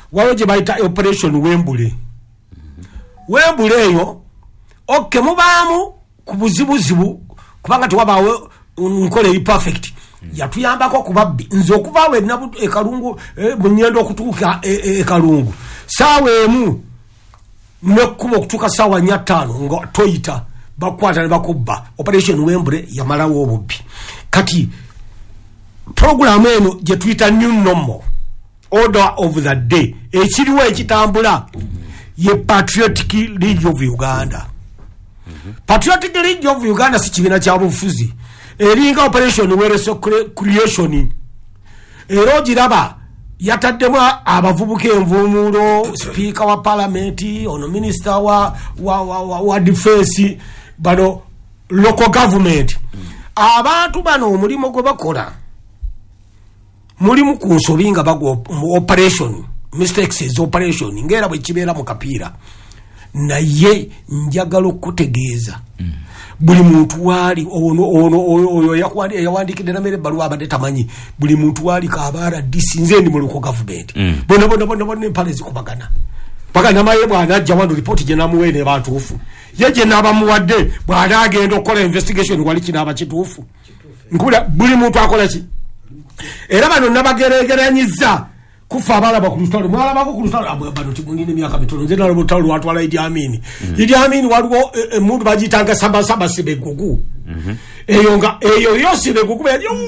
waloje baita operation Wembule. Wembule eyo okay mubamu kubuzibuzibu kubanga tuwabawe nkole perfect. Yatuyambako kubabbi nze okuvawe nabu ekalungu munyendo okutuuka ekalungu sawa emu nekuba okutuuka sawa 5 ngo toyita bakwata ne bakubba operation Wembule yamalawo obubbi kati program eno je tuita new normal order of the day ekiriwo ekitambula ye Patriotic League of Uganda. Patriotic League of Uganda si kibina kya bufuzi eringa operation Wereso creation erogiraba yataddemu abavubuka envumulo speaker wa parliament ono minister wa defense bano local government abantu bano omulimo gwe bakola mulimu kunsobinga bago operation mistakes is operation ngera bwe kibeera mu kapiira naye njagala okutegeeza buli muntu wali ono yawandikide na mere baluwa abadde tamanyi buli muntu wali kabara disinze ndi mu local government bona empale zikubagana paka namaye bwana ajja wandu report je namuwene bantuufu yeje nabamuwadde bwana agenda okola investigation wali kinaba kituufu nkula buli muntu akola ki era bano nabageregeranyiza kufa abalaba ku lutalo mwalabako ku lutalo bano timunine myaka mitono nze nalo lutalo watwala Idi Amin Idi Amin waliwo emuntu bagitanga saba sibe gugu eyo yosibe gugu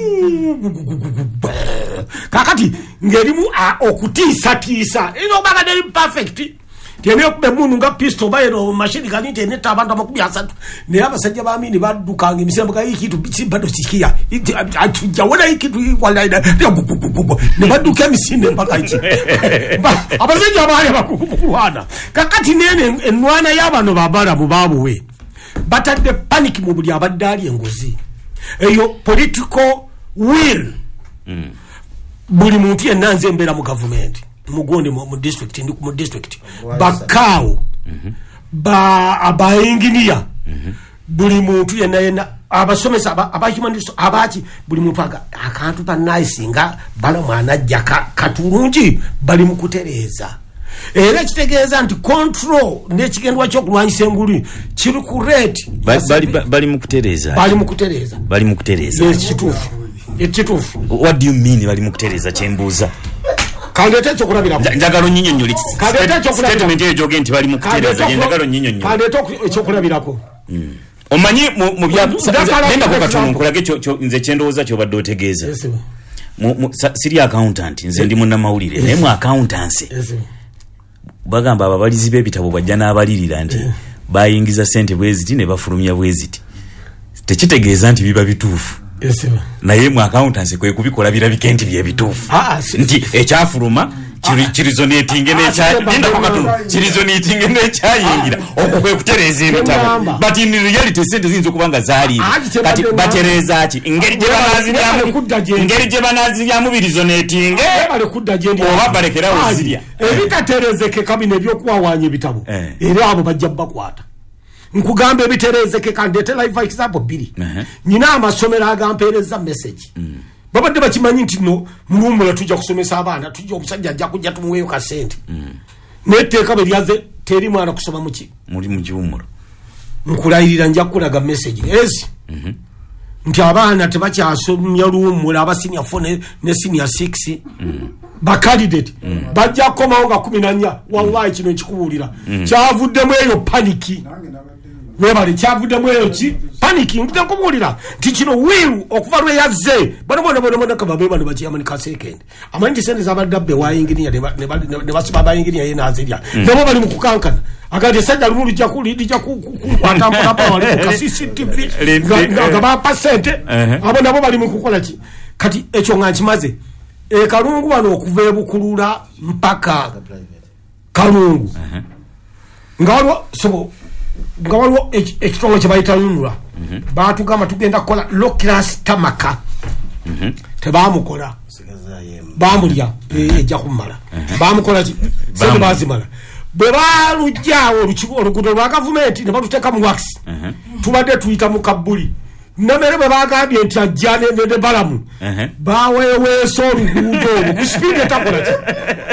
kakati ngerimu okutisa ino baga deli perfect tiene okube munu nga pistol bayero machine ganite neta abantu amakubi asatu ne abasajja ba Amin badukanga imisembo ka ikitu bado sikia atujawona ikitu kwalaida ne baduka misinde mpaka ichi abasajja bali bakukuwana kakati nene enwana yabano babala mubabu we batadde panic mu buli abaddali engozi eyo political will buli muntu yenanze mbera mu government mugonde mu district ndi ku district bakao ba engineer buli muntu yenayena abasomesa aba human resource abachi buli muntu akantu pa nice nga bala mwana jaka katulungi bali mukutereza era kitegeeza nti control nekigendwa kyo kulwanyisa enguli kiri ku rate bali mukutereza ekitufu what do you mean bali mukutereza chembuza kandete chokulabirako njagalo nyinyonyoli statement eyo joge nti bali mukutereza njagalo nyinyonyoli kandete chokulabirako omanyi mu bya nenda ko katono nkolage kyo nze chendoza kyo badde otegeeza siri accountant nze ndi munna mawulire naye mu accountancy bagamba ababalizi b'ebitabo bajja n'abalirira nti bayingiza sente bweziti ne bafulumya bweziti tekitegeeza nti biba bituufu naye mu accountancy kwe kubikola birabike nti bye bituufu nti ekyafuluma kirizonetinge n'ekyayingira okwo kwe kutereza ebitabo but in reality sente ziyinza okuba nga zaaliibwa kati batereza ki engeri gye banaziryamu birizonetinge oba balekerawo zirya ebitaterezeke kabine ebyokuwawaanya ebitabo era abo bajja bakwata nkugambe ebiterezeke kandete live example biri nyina amasomero agampeereza message babadde bakimanyi nti no mulumula tujja kusomesa abaana tujja omusajja ajja kujja tumuweeyo ka sente netteeka bwe lyaze teri mwana kusoma muki muli mu kiwummulo nkulayirira nja kulaga message ezi nti abaana tebakyasomya luwummula aba senior 4 ne senior 6 ba candidate bajja komawo nga 14 wallahi kino nkikubuulira kyavuddemu eyo paniki webale kyavuddemu eyo ki paniki nkikubuulira nti kino wiru okuva lwe yazze bano kababe bano bakiyamani ka second amanyi sente zabadde wayingiria ne basiba bayingiria yenazirya nabo bali mu kukankana agati sajja lumu lija kukwata mpaka wali ku CCTV nga pasente abo nabo bali mu kukola ki kati ekyo nga nkimaze kalungu wano okuva ebukulula mpaka kalungu nga waliwo ekitongole kye bayita yunula baatugamba tugenda kukola low class tamaka tebamukola bamulya ejja kumala bamukola ki sente bazimala bwe balujjaawo oluguudo lwa gavumenti ne baluteeka mu wax tubadde tuyita mu kabbuli namere bwe bagambye nti ajja ne balamu baweeweesa oluguudo olwo ku sipiidi etakola ki